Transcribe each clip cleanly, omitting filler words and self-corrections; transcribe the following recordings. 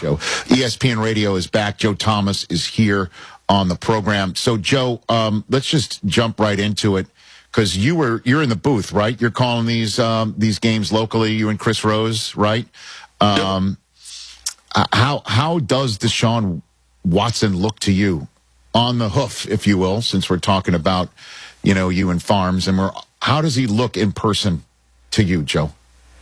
Joe. ESPN Radio is back. Joe Thomas is here on the program. So, Joe, let's just jump right into it because you're in the booth, right? You're calling these games locally. You and Chris Rose, right? How does Deshaun Watson look to you on the hoof, if you will, since we're talking about you and Farms, and how does he look in person to you, Joe?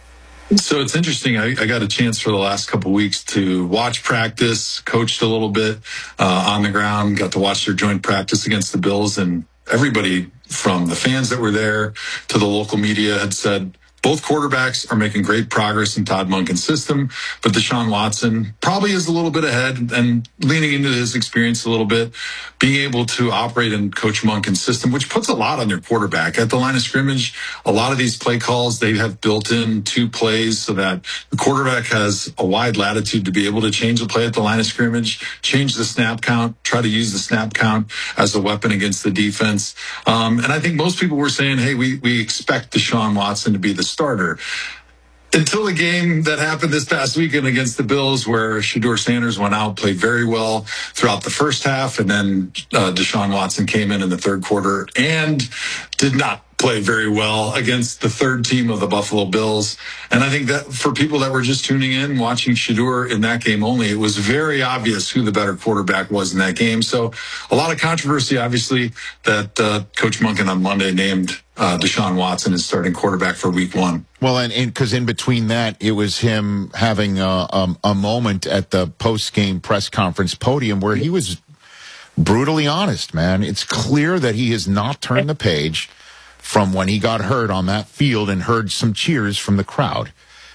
So it's interesting. I got a chance for the last couple of weeks to watch practice, coached a little bit on the ground, got to watch their joint practice against the Bills, and everybody from the fans that were there to the local media had said both quarterbacks are making great progress in Todd Monken's system, but Deshaun Watson probably is a little bit ahead and leaning into his experience a little bit, being able to operate in Coach Monken's system, which puts a lot on your quarterback. At the line of scrimmage, a lot of these play calls, they have built in 2 plays so that the quarterback has a wide latitude to be able to change the play at the line of scrimmage, change the snap count, try to use the snap count as a weapon against the defense. And I think most people were saying, hey, we expect Deshaun Watson to be the starter. Until the game that happened this past weekend against the Bills, where Shedeur Sanders went out, played very well throughout the first half, and then Deshaun Watson came in the third quarter and did not play very well against the third team of the Buffalo Bills. And I think that for people that were just tuning in, watching Shedeur in that game only, it was very obvious who the better quarterback was in that game. So a lot of controversy, obviously, that Coach Monken on Monday named Deshaun Watson as starting quarterback for week 1. Well, and because in between that, it was him having a moment at the post-game press conference podium where he was brutally honest, man. It's clear that he has not turned the page from when he got hurt on that field and heard some cheers from the crowd.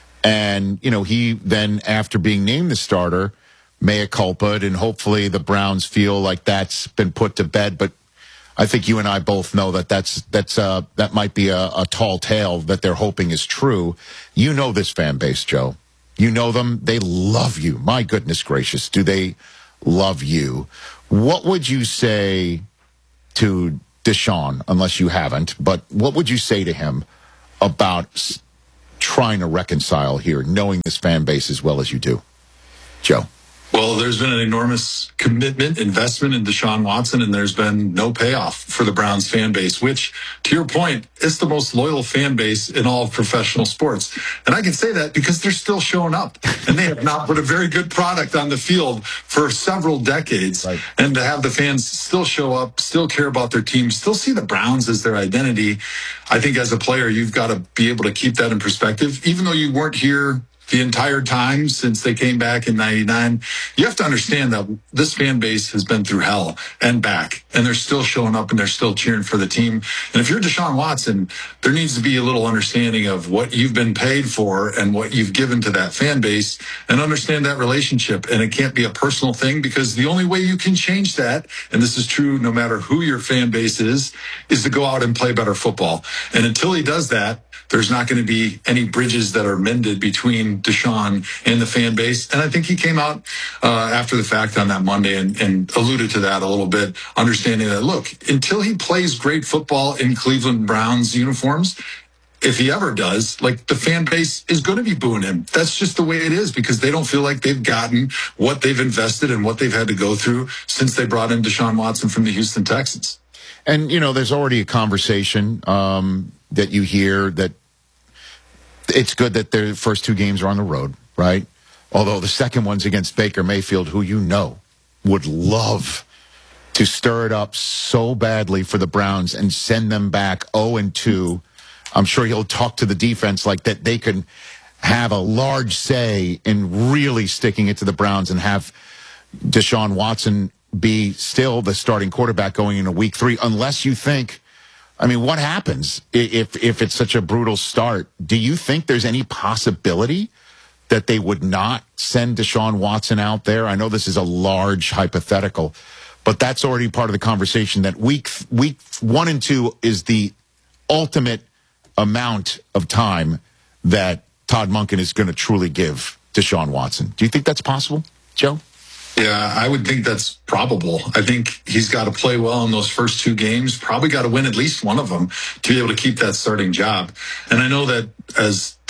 And, he then, after being named the starter, mea culpa, and hopefully the Browns feel like that's been put to bed. But I think you and I both know that that might be a tall tale that they're hoping is true. You know this fan base, Joe. You know them. They love you. My goodness gracious, do they love you? What would you say to Deshaun, unless you haven't, but what would you say to him about trying to reconcile here, knowing this fan base as well as you do? Joe? Well, there's been an enormous commitment, investment in Deshaun Watson, and there's been no payoff for the Browns fan base, which, to your point, is the most loyal fan base in all of professional sports. And I can say that because they're still showing up, and they have not put a very good product on the field for several decades. Right. And to have the fans still show up, still care about their team, still see the Browns as their identity, I think as a player, you've got to be able to keep that in perspective. Even though you weren't here the entire time since they came back in 99, you have to understand that this fan base has been through hell and back, and they're still showing up and they're still cheering for the team. And if you're Deshaun Watson, there needs to be a little understanding of what you've been paid for and what you've given to that fan base, and understand that relationship. And it can't be a personal thing, because the only way you can change that, and this is true no matter who your fan base is to go out and play better football. And until he does that, there's not going to be any bridges that are mended between Deshaun and the fan base. And I think he came out after the fact on that Monday and alluded to that a little bit, understanding that, look, until he plays great football in Cleveland Browns uniforms, if he ever does, the fan base is going to be booing him. That's just the way it is, because they don't feel like they've gotten what they've invested and what they've had to go through since they brought in Deshaun Watson from the Houston Texans. And, there's already a conversation that you hear that it's good that their first 2 games are on the road, right? Although the second one's against Baker Mayfield, who would love to stir it up so badly for the Browns and send them back 0-2. I'm sure he'll talk to the defense like that they can have a large say in really sticking it to the Browns and have Deshaun Watson be still the starting quarterback going into week 3, unless you think, what happens if it's such a brutal start? Do you think there's any possibility that they would not send Deshaun Watson out there? I know this is a large hypothetical, but that's already part of the conversation, that week 1 and 2 is the ultimate amount of time that Todd Monken is going to truly give Deshaun Watson. Do you think that's possible, Joe? Yeah, I would think that's probable. I think he's got to play well in those first 2 games, probably got to win at least one of them to be able to keep that starting job. And I know that as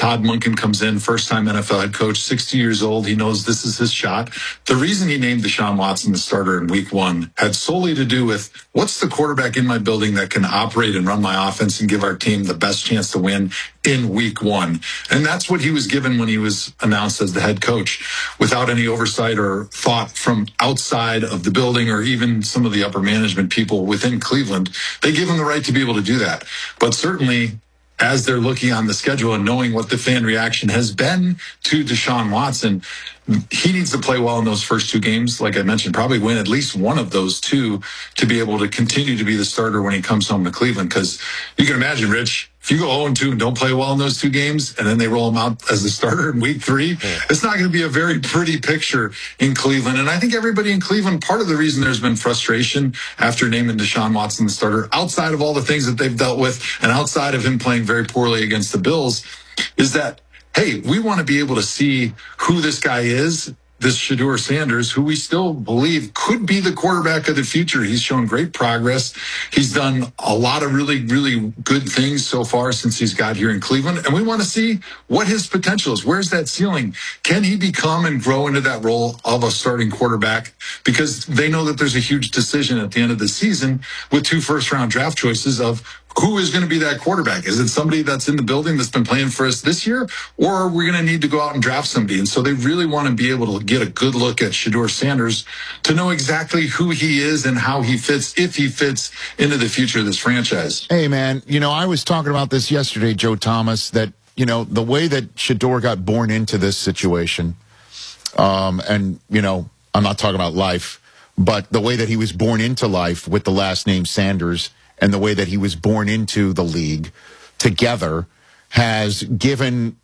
Todd Monken comes in, first-time NFL head coach, 60 years old. He knows this is his shot. The reason he named Deshaun Watson the starter in week 1 had solely to do with what's the quarterback in my building that can operate and run my offense and give our team the best chance to win in week 1. And that's what he was given when he was announced as the head coach, without any oversight or thought from outside of the building or even some of the upper management people within Cleveland. They give him the right to be able to do that. But certainly, as they're looking on the schedule and knowing what the fan reaction has been to Deshaun Watson, he needs to play well in those first 2 games. Like I mentioned, probably win at least one of those 2 to be able to continue to be the starter when he comes home to Cleveland. Because you can imagine, Rich, if you go 0-2 and don't play well in those 2 games, and then they roll him out as the starter in week 3, it's not going to be a very pretty picture in Cleveland. And I think everybody in Cleveland, part of the reason there's been frustration after naming Deshaun Watson the starter, outside of all the things that they've dealt with and outside of him playing very poorly against the Bills, is that, hey, we want to be able to see who this guy is, this Shedeur Sanders, who we still believe could be the quarterback of the future. He's shown great progress. He's done a lot of really, really good things so far since he's got here in Cleveland. And we want to see what his potential is. Where's that ceiling? Can he become and grow into that role of a starting quarterback? Because they know that there's a huge decision at the end of the season with 2 first-round draft choices of who is going to be that quarterback? Is it somebody that's in the building that's been playing for us this year, or are we going to need to go out and draft somebody? And so they really want to be able to get a good look at Shedeur Sanders to know exactly who he is and how he fits, if he fits into the future of this franchise. Hey, man, I was talking about this yesterday, Joe Thomas, that, the way that Shedeur got born into this situation, and, I'm not talking about life, but the way that he was born into life with the last name Sanders, and the way that he was born into the league together has given,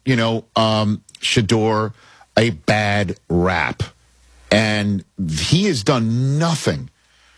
Shedeur a bad rap. And he has done nothing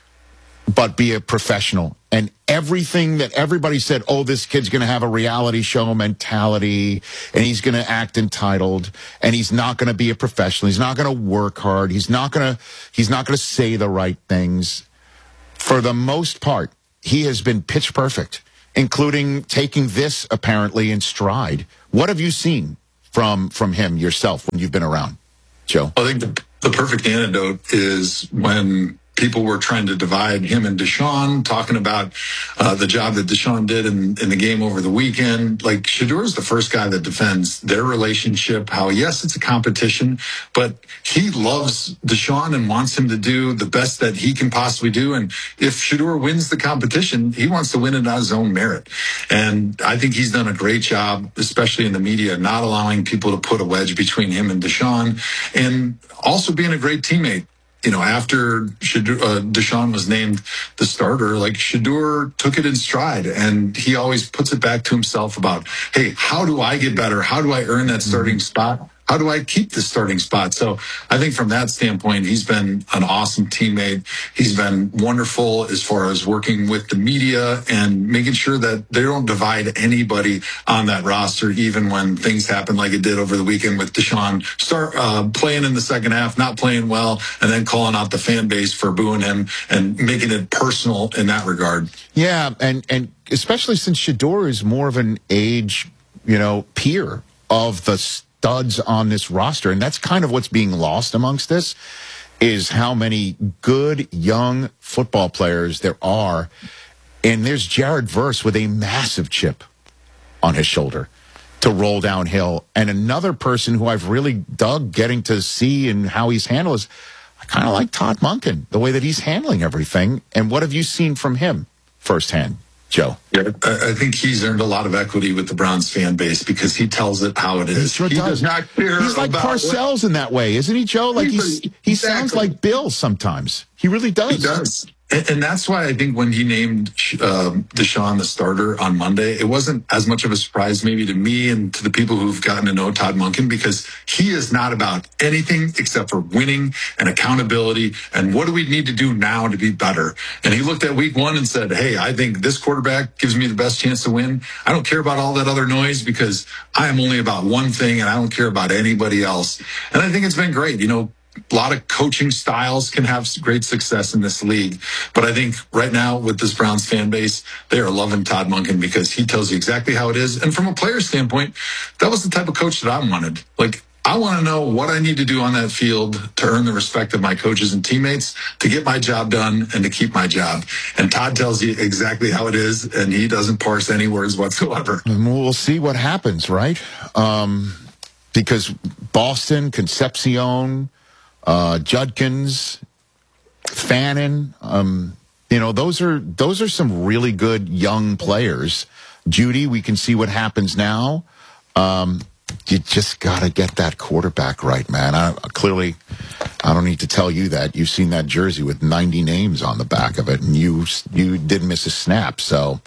but be a professional. And everything that everybody said, oh, this kid's going to have a reality show mentality, and he's going to act entitled, and he's not going to be a professional. He's not going to work hard. He's not going to say the right things. For the most part, he has been pitch perfect, including taking this apparently in stride. What have you seen from him yourself when you've been around, Joe? I think the perfect antidote is when people were trying to divide him and Deshaun, talking about the job that Deshaun did in the game over the weekend. Like, Shedeur is the first guy that defends their relationship, how, yes, it's a competition, but he loves Deshaun and wants him to do the best that he can possibly do. And if Shedeur wins the competition, he wants to win it on his own merit. And I think he's done a great job, especially in the media, not allowing people to put a wedge between him and Deshaun, and also being a great teammate. After Deshaun was named the starter, like, Shedeur took it in stride, and he always puts it back to himself about, hey, how do I get better? How do I earn that starting spot? How do I keep the starting spot? So I think from that standpoint, he's been an awesome teammate. He's been wonderful as far as working with the media and making sure that they don't divide anybody on that roster, even when things happen like it did over the weekend with Deshaun playing in the second half, not playing well, and then calling out the fan base for booing him and making it personal in that regard. Yeah, and especially since Shedeur is more of an age, peer of the studs on this roster. And that's kind of what's being lost amongst this, is how many good young football players there are. And there's Jared Verse with a massive chip on his shoulder to roll downhill. And another person who I've really dug getting to see and how he's handled is, I kind of like Todd Monken, the way that he's handling everything. And what have you seen from him firsthand, Joe? Yeah, I think he's earned a lot of equity with the Browns fan base because he tells it how it is. He sure does. Not care. He's like Parcells in that way, isn't he, Joe? Like, he sounds like Bill sometimes. He really does. He does. And that's why I think when he named Deshaun the starter on Monday, it wasn't as much of a surprise maybe to me and to the people who've gotten to know Todd Monken, because he is not about anything except for winning and accountability and what do we need to do now to be better. And he looked at week one and said, hey, I think this quarterback gives me the best chance to win. I don't care about all that other noise because I am only about one thing and I don't care about anybody else. And I think it's been great. lot of coaching styles can have great success in this league. But I think right now with this Browns fan base, they are loving Todd Monken because he tells you exactly how it is. And from a player standpoint, that was the type of coach that I wanted. Like, I want to know what I need to do on that field to earn the respect of my coaches and teammates, to get my job done and to keep my job. And Todd tells you exactly how it is, and he doesn't parse any words whatsoever. And we'll see what happens, right? Because Boston, Concepcion, Judkins, Fannin, those are some really good young players. Judy, we can see what happens now. You just got to get that quarterback right, man. I don't need to tell you that. You've seen that jersey with 90 names on the back of it, and you didn't miss a snap. So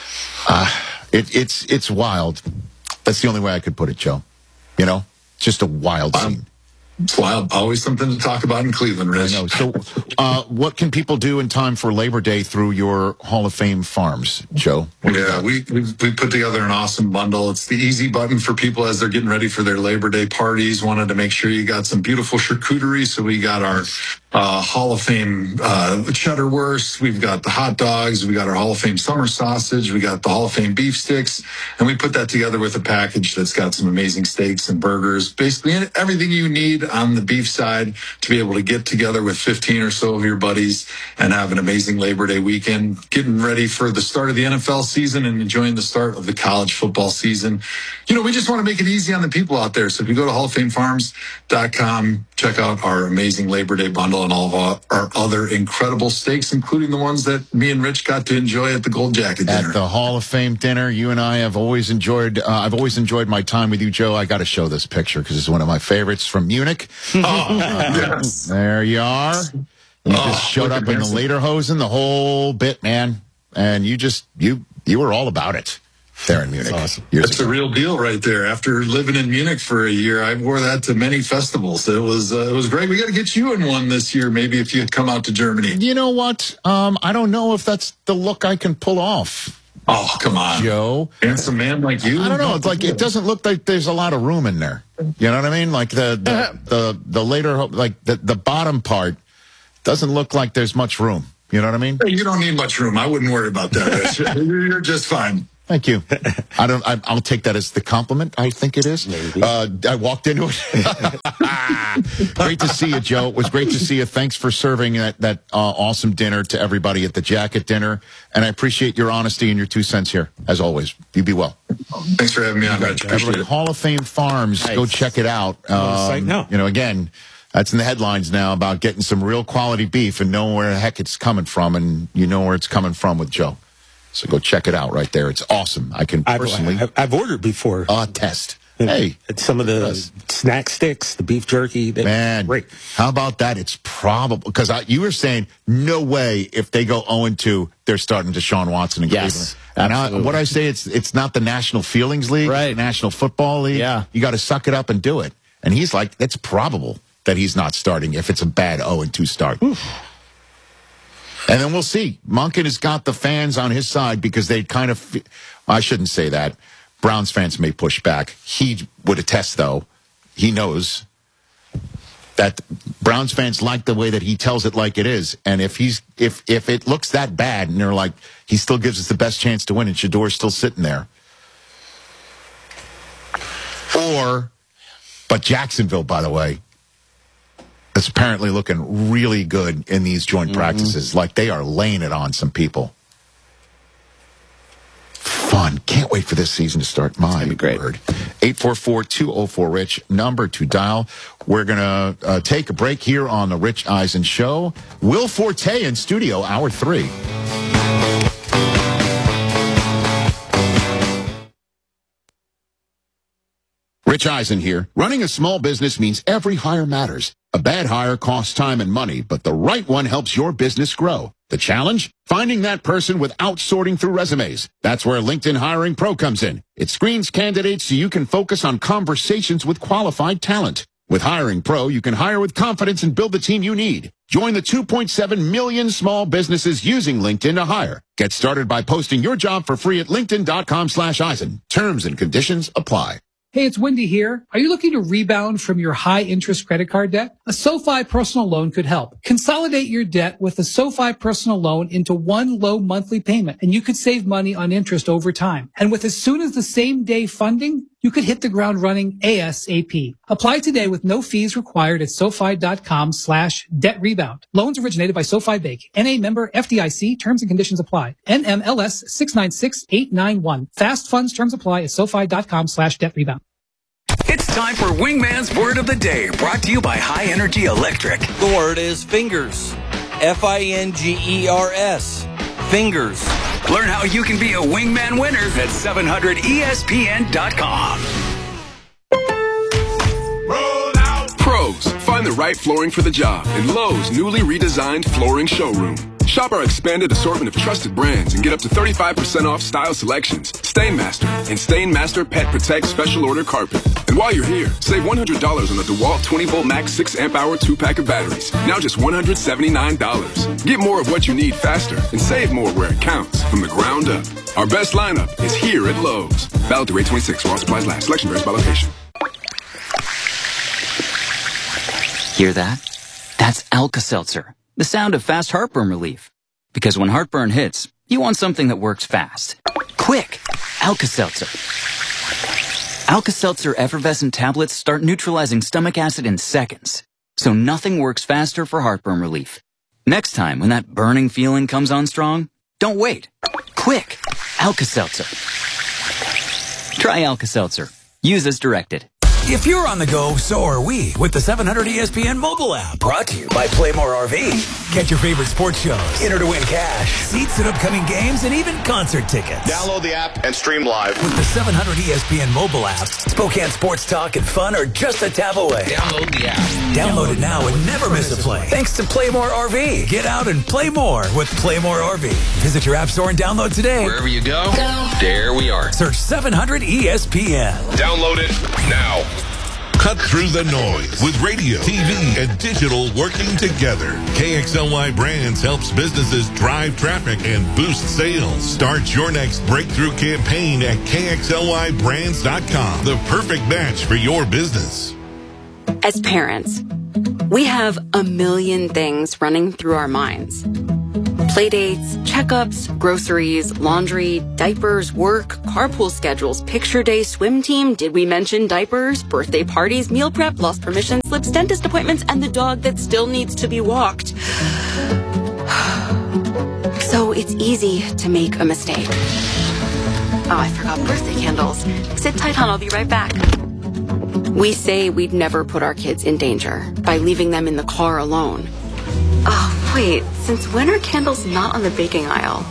it's wild. That's the only way I could put it, Joe. Just a wild scene. It's wild. Always something to talk about in Cleveland, Rich. I know. So what can people do in time for Labor Day through your Hall of Fame farms, Joe? Yeah, we put together an awesome bundle. It's the easy button for people as they're getting ready for their Labor Day parties. Wanted to make sure you got some beautiful charcuterie. So we got our Hall of Fame cheddar wurst. We've got the hot dogs. We got our Hall of Fame summer sausage. We got the Hall of Fame beef sticks. And we put that together with a package that's got some amazing steaks and burgers. Basically everything you need on the beef side to be able to get together with 15 or so of your buddies and have an amazing Labor Day weekend, getting ready for the start of the NFL season and enjoying the start of the college football season. We just want to make it easy on the people out there. So if you go to HallOfFameFarms.com, check out our amazing Labor Day bundle and all of our other incredible steaks, including the ones that me and Rich got to enjoy at the Gold Jacket dinner. At the Hall of Fame dinner, you and I have always enjoyed, I've always enjoyed my time with you, Joe. I got to show this picture because it's one of my favorites from Munich. Yes. There you are. You just showed up in the lederhosen, the whole bit, man. And you were all about it there in Munich. That's awesome. That's a real deal right there. After living in Munich for a year, I wore that to many festivals. It was great. We got to get you in one this year, maybe if you had come out to Germany. You know what? I don't know if that's the look I can pull off. Oh, come on, Joe. Handsome man like you. I don't know. It's like it doesn't look like there's a lot of room in there. You know what I mean? Like the later, like the bottom part doesn't look like there's much room. You know what I mean? You don't need much room. I wouldn't worry about that. You're just fine. Thank you. I'll take that as the compliment. I think it is. Maybe. I walked into it. Great to see you, Joe. It was great to see you. Thanks for serving that awesome dinner to everybody at the Jacket dinner. And I appreciate your honesty and your 2 cents here, as always. You be well. Thanks for having me on, Rich. Appreciate it. Hall of Fame Farms. Nice. Go check it out. Again, that's in the headlines now about getting some real quality beef and knowing where the heck it's coming from, and you know where it's coming from with Joe. So go check it out right there. It's awesome. I can personally... I've ordered before. Test. Hey. Some of the snack sticks, the beef jerky. Man, great. How about that? It's probable... Because you were saying, no way if they go 0-2, they're starting Deshaun Watson in Cleveland. And what I say, it's not the National Feelings League, right? National Football League. Yeah. You got to suck it up and do it. And he's like, it's probable that he's not starting if it's a bad 0-2 start. Oof. And then we'll see. Monken has got the fans on his side because they kind of... I shouldn't say that. Browns fans may push back. He would attest, though. He knows that Browns fans like the way that he tells it like it is. And if it looks that bad and they're like, he still gives us the best chance to win and Shador's still sitting there. But Jacksonville, by the way, is apparently looking really good in these joint practices. Like they are laying it on some people. Fun. Can't wait for this season to start. My word. 844-204-RICH, number to dial. We're going to take a break here on the Rich Eisen Show. Will Forte in studio, hour 3. Rich Eisen here. Running a small business means every hire matters. A bad hire costs time and money, but the right one helps your business grow. The challenge? Finding that person without sorting through resumes. That's where LinkedIn Hiring Pro comes in. It screens candidates so you can focus on conversations with qualified talent. With Hiring Pro, you can hire with confidence and build the team you need. Join the 2.7 million small businesses using LinkedIn to hire. Get started by posting your job for free at linkedin.com/Eisen. Terms and conditions apply. Hey, it's Wendy here. Are you looking to rebound from your high-interest credit card debt? A SoFi personal loan could help. Consolidate your debt with a SoFi personal loan into one low monthly payment, and you could save money on interest over time. And with as soon as the same day funding, you could hit the ground running ASAP. Apply today with no fees required at SoFi.com/debt-rebound. Loans originated by SoFi Bank. NA member FDIC. Terms and conditions apply. NMLS 696891. Fast funds terms apply at SoFi.com/debt-rebound. It's time for Wingman's Word of the Day, brought to you by High Energy Electric. The word is fingers. Fingers. Fingers. Learn how you can be a Wingman winner at 700ESPN.com. Roll out. Pros, find the right flooring for the job in Lowe's newly redesigned flooring showroom. Shop our expanded assortment of trusted brands and get up to 35% off style selections, Stainmaster, and Stainmaster Pet Protect Special Order Carpet. And while you're here, save $100 on the DeWalt 20-volt max 6-amp-hour 2-pack of batteries. Now just $179. Get more of what you need faster and save more where it counts from the ground up. Our best lineup is here at Lowe's. Valid through 8/26 while supplies last. Selection varies by location. Hear that? That's Alka-Seltzer. The sound of fast heartburn relief. Because when heartburn hits, you want something that works fast. Quick! Alka-Seltzer. Alka-Seltzer effervescent tablets start neutralizing stomach acid in seconds. So nothing works faster for heartburn relief. Next time when that burning feeling comes on strong, don't wait. Quick! Alka-Seltzer. Try Alka-Seltzer. Use as directed. If you're on the go, so are we with the 700 ESPN mobile app. Brought to you by Playmore RV. Catch your favorite sports shows, enter to win cash, seats at upcoming games, and even concert tickets. Download the app and stream live. With the 700 ESPN mobile app, Spokane sports talk and fun are just a tap away. Download the app. Download it now and never miss a play. Thanks to Playmore RV. Get out and play more with Playmore RV. Visit your app store and download today. Wherever you go, there we are. Search 700 ESPN. Download it now. Cut through the noise with radio, TV, and digital working together. KXLY Brands helps businesses drive traffic and boost sales. Start your next breakthrough campaign at KXLYBrands.com. The perfect match for your business. As parents, we have a million things running through our minds. Playdates, checkups, groceries, laundry, diapers, work, carpool schedules, picture day, swim team, did we mention diapers, birthday parties, meal prep, lost permission slips, dentist appointments, and the dog that still needs to be walked. So it's easy to make a mistake. Oh, I forgot birthday candles. Sit tight, hon, I'll be right back. We say we'd never put our kids in danger by leaving them in the car alone. Oh, wait, since when are candles not on the baking aisle?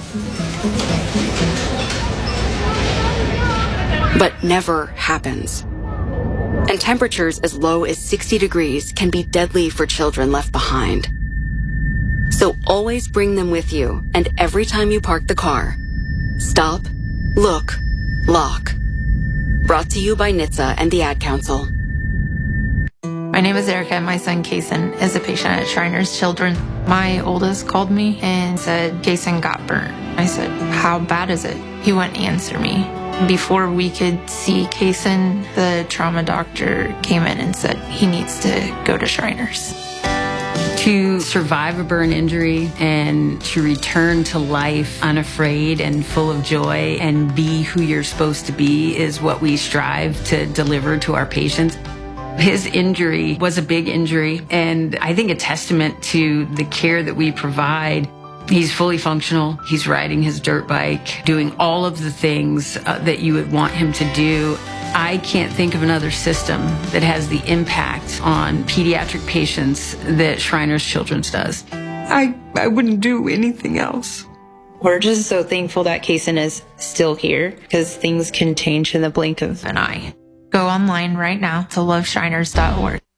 But never happens. And temperatures as low as 60 degrees can be deadly for children left behind. So always bring them with you, and every time you park the car, stop, look, lock. Brought to you by NHTSA and the Ad Council. My name is Erica, and my son, Kason, is a patient at Shriners Children. My oldest called me and said, Kason got burnt. I said, how bad is it? He wouldn't answer me. Before we could see Kason, the trauma doctor came in and said he needs to go to Shriners. To survive a burn injury and to return to life unafraid and full of joy and be who you're supposed to be is what we strive to deliver to our patients. His injury was a big injury, and I think a testament to the care that we provide. He's fully functional. He's riding his dirt bike, doing all of the things that you would want him to do. I can't think of another system that has the impact on pediatric patients that Shriners Children's does. I wouldn't do anything else. We're just so thankful that Kason is still here, because things can change in the blink of an eye. Go online right now to loveshriners.org.